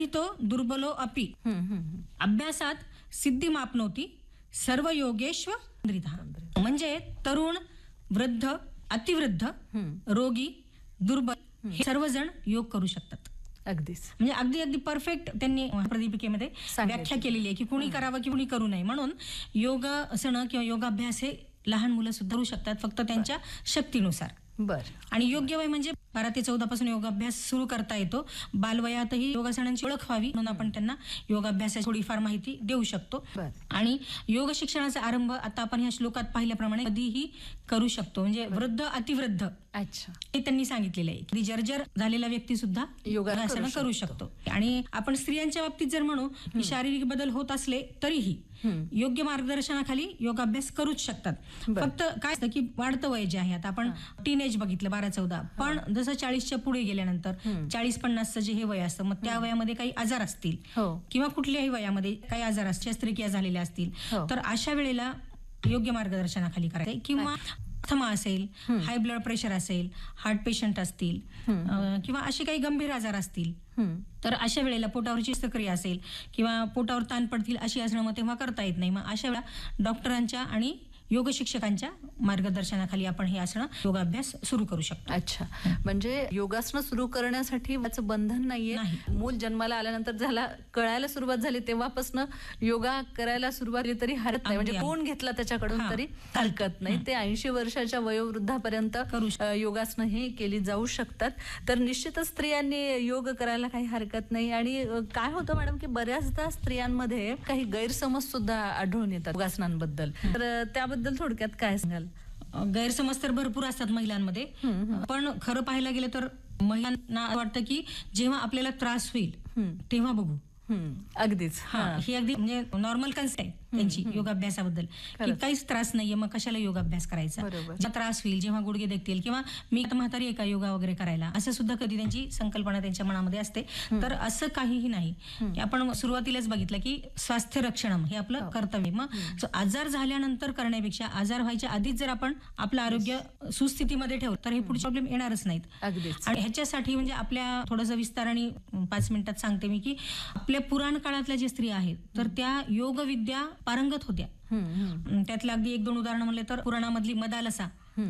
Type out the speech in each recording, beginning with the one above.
तो दुर्बलो अपि. अभ्यासात सिद्धी मापनोती सर्व योगेश्वरितः. म्हणजे तरुण, वृद्ध, अतिवृद्ध, रोगी, दुर्बल हे सर्वजण योग करू शकतात. अगदीच. म्हणजे अगदी परफेक्ट त्यांनी प्रदीपिकेमध्ये व्याख्या केलेली आहे की कुणी करावं की कुणी करू नये. म्हणून योगासनं किंवा योगाभ्यास हे लहान मुलं सुद्धा करू शकतात, फक्त त्यांच्या शक्तीनुसार. आणि योग्य वय म्हणजे 12 ते 14 पासून योगाभ्यास सुरू करता येतो. बालवयातही योगासनांची ओळख व्हावी म्हणून आपण त्यांना योगाभ्यासाची थोडीफार माहिती देऊ शकतो. आणि योग शिक्षणाचा आरंभ आता आपण ह्या श्लोकात पाहिल्याप्रमाणे कधीही करू शकतो. म्हणजे वृद्ध, अतिवृद्ध हे त्यांनी सांगितलेलं आहे की जर्जर झालेला व्यक्ती सुद्धा योगासनं करू शकतो. आणि आपण स्त्रियांच्या बाबतीत जर म्हणू की शारीरिक बदल होत असले तरीही योग्य मार्गदर्शनाखाली योगाभ्यास करूच शकतात. फक्त काय असतं की वाढतं वय जे आहे, आता आपण टीनेज बघितलं 12-14, पण जसं 40च्या पुढे गेल्यानंतर 40-50चं जे हे वय असतं, मग त्या वयामध्ये काही आजार असतील किंवा कुठल्याही वयामध्ये काही आजार असतील, शस्त्रक्रिया झालेल्या असतील, तर अशा वेळेला योग्य मार्गदर्शनाखाली करायचं. किंवा अस्थमा असेल, हाय ब्लड प्रेशर असेल, हार्ट पेशंट असतील किंवा असे काही गंभीर आजार असतील, तर अशा वेळेला पोटावरची शस्त्रक्रिया असेल किंवा पोटावर ताण पडतील अशी आसनं मग तेव्हा करता येत नाही. मग अशा वेळेला डॉक्टरांच्या आणि योग शिक्षकांच्या मार्गदर्शनाखाली आपण हे आसनं योगाभ्यास सुरू करू शकतो. अच्छा, म्हणजे योगासनं सुरू करण्यासाठी याचं बंधन नाहीये. मूल जन्माला आल्यानंतर झाला, कळायला सुरुवात झाली तेव्हापासून योगा करायला सुरुवात केली तरी हरकत नाही. म्हणजे कोण घेतला त्याच्याकडून तरी हरकत नाही. ते 80 वर्षाच्या वयोवृद्धापर्यंत योगासनं ही केली जाऊ शकतात. तर निश्चितच स्त्रियांनी योग करायला काही हरकत नाही. आणि काय होतं मॅडम की बऱ्याचदा स्त्रियांमध्ये काही गैरसमज सुद्धा आढळून येतात योगासनांबद्दल. तर त्याबद्दल थोडक्यात काय सांगाल? गैरसमज तर भरपूर असतात महिलांमध्ये, पण खरं पाहायला गेलं तर महिलांना वाटतं की जेव्हा आपल्याला त्रास होईल तेव्हा बघू. अगदीच. ही अगदी म्हणजे नॉर्मल कन्सेप्ट आहे त्यांची योगाभ्यासाबद्दल की काहीच त्रास नाहीये, मग कशाला योगाभ्यास करायचा. जेव्हा त्रास होईल, जेव्हा गुडघे देखतील किंवा मी म्हातारी आहे का योगा वगैरे करायला, असं सुद्धा कधी त्यांची संकल्पना त्यांच्या मनामध्ये असते. तर असं काहीही नाही. आपण सुरुवातीलाच बघितलं की स्वास्थ्य रक्षणम हे आपलं कर्तव्य. मग आजार झाल्यानंतर करण्यापेक्षा आजार व्हायच्या आधीच जर आपण आपलं आरोग्य सुस्थितीमध्ये ठेवलं तर हे पुढचे प्रॉब्लेम येणारच नाहीत. आणि ह्याच्यासाठी म्हणजे आपल्या थोडंसं विस्ताराने 5 मिनिटात सांगते मी की आपल्या पुराण काळातल्या ज्या स्त्रिया आहेत तर त्या योगविद्या पारंगत होत्या. त्यातलं अगदी 1-2 उदाहरणं म्हणले तर पुराणामधली मदालसा,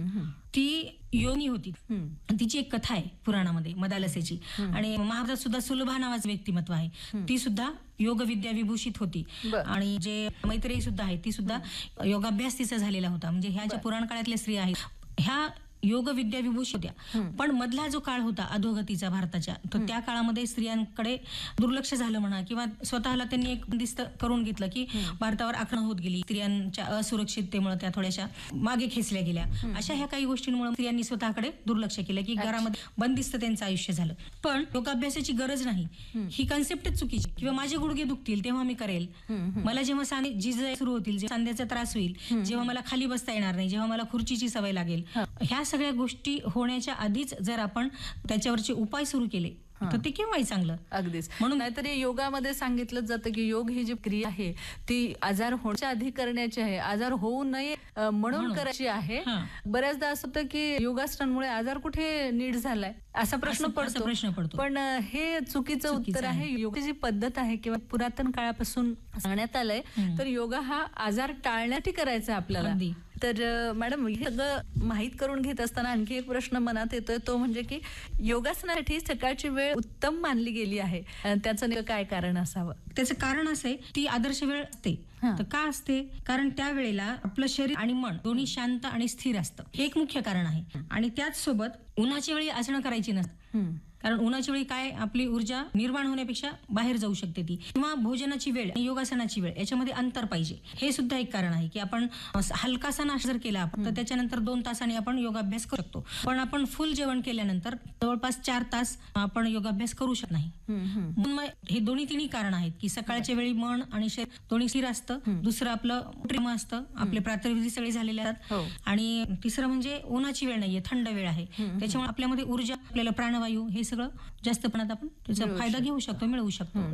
ती योनी होती. तिची एक कथा आहे पुराणामध्ये मदालसेची. आणि महाभारतात सुद्धा सुलभा नावाचं व्यक्तिमत्व आहे, ती सुद्धा योगविद्या विभूषित होती. आणि जे मैत्रेयी सुद्धा आहे ती सुद्धा योगाभ्यास तिचा झालेला होता. म्हणजे ह्या ज्या पुराण काळातल्या स्त्रिया आहेत ह्या योगविद्या विभूषित होत्या. पण मधला जो काळ होता अधोगतीचा भारताच्या, तर त्या काळामध्ये स्त्रियांकडे दुर्लक्ष झालं म्हणा किंवा स्वतःला त्यांनी एक बंदिस्त करून घेतलं की भारतावर आक्रमण होत गेली, स्त्रियांच्या असुरक्षिततेमुळे त्या थोड्याशा मागे खेचल्या गेल्या. अशा ह्या काही गोष्टींमुळे स्त्रियांनी स्वतःकडे दुर्लक्ष केलं की घरामध्ये बंदिस्त त्यांचं आयुष्य झालं. पण योगाभ्यासाची गरज नाही, ही कन्सेप्टच चुकीची. किंवा माझे गुडघे दुखतील तेव्हा मी करेल, मला जेव्हा झिज सुरू होतील, सांध्याचा त्रास होईल, जेव्हा मला खाली बसता येणार नाही, जेव्हा मला खुर्चीची सवय लागेल, ह्या सगळ्या गोष्टी होण्याच्या आधीच जर आपण त्याच्यावरचे उपाय सुरू केले तर ते केव्हाही चांगलं. अगदीच. म्हणून नाहीतरी योगामध्ये सांगितलं जातं की योग ही जी क्रिया आहे ती आजार होण्याच्या आधी करण्याची आहे, आजार होऊ नये म्हणून करायची आहे. बऱ्याचदा असं होतं की योगासनांमुळे आजार कुठे नीट झालाय असा प्रश्न पडतो. पण हे चुकीचं उत्तर आहे. योगाची जी पद्धत आहे किंवा पुरातन काळापासून सांगण्यात आलंय तर योगा हा आजार टाळण्यासाठी करायचा आपल्याला. तर मॅडम हे सगळं माहित करून घेत असताना आणखी एक प्रश्न मनात येतोय, तो म्हणजे की योगासनासाठी सकाळची वेळ उत्तम मानली गेली आहे, त्याचं काय कारण असावं? त्याचं कारण असं आहे, ती आदर्श वेळ असते. तर का असते? कारण त्या वेळेला आपलं शरीर आणि मन दोन्ही शांत आणि स्थिर असतं, हे एक मुख्य कारण आहे. आणि त्याच सोबत उन्हाच्या वेळी आसनं करायची नसतात, कारण उन्हाच्या वेळी काय आपली ऊर्जा निर्माण होण्यापेक्षा बाहेर जाऊ शकते ती. किंवा भोजनाची वेळ आणि योगासनाची वेळ याच्यामध्ये अंतर पाहिजे, हे सुद्धा एक कारण आहे की आपण हलकासा नाश्ता जर केला तर त्याच्यानंतर 2 तासांनी आपण योगाभ्यास करू शकतो. पण आपण फुल जेवण केल्यानंतर जवळपास 4 तास आपण योगाभ्यास करू शकत नाही. मग हे दोन्ही कारण आहेत की सकाळच्या वेळी मन आणि शरीर दोन्ही स्थिर असतं, दुसरं आपलं प्रेम असतं, आपले प्रातर्विधी सगळे झालेले असतात, आणि तिसरं म्हणजे उन्हाची वेळ नाहीये, थंड वेळ आहे, त्याच्यामुळे आपल्यामध्ये ऊर्जा, आपल्याला प्राणवायू हे सगळं जास्त प्रमाणात आपण त्याचा फायदा घेऊ शकतो, मिळवू शकतो.